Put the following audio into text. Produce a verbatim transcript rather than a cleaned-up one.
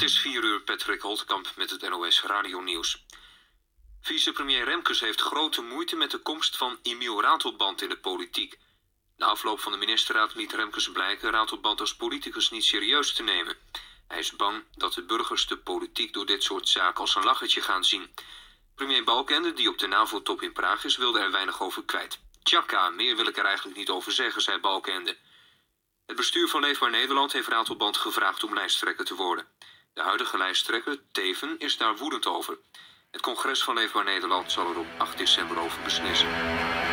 is vier uur, Patrick Holtkamp met het N O S Radio Nieuws. Vicepremier Remkes heeft grote moeite met de komst van Emiel Ratelband in de politiek. Na afloop van de ministerraad liet Remkes blijken Ratelband als politicus niet serieus te nemen. Hij is bang dat de burgers de politiek door dit soort zaken als een lachertje gaan zien. Premier Balkenende, die op de NAVO-top in Praag is, wilde er weinig over kwijt. Tjaka, meer wil ik er eigenlijk niet over zeggen, zei Balkenende. Het bestuur van Leefbaar Nederland heeft Ratelband gevraagd om lijsttrekker te worden. De huidige lijsttrekker, Teven, is daar woedend over. Het congres van Leefbaar Nederland zal er op acht december over beslissen.